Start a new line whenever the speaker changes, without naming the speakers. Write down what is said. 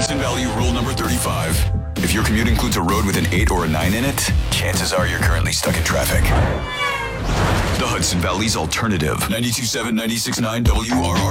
Hudson Valley rule number 35. If your commute includes a road with an 8 or a 9 in it, chances are you're currently stuck in traffic. The Hudson Valley's alternative. 92.7, 96.9 WRR.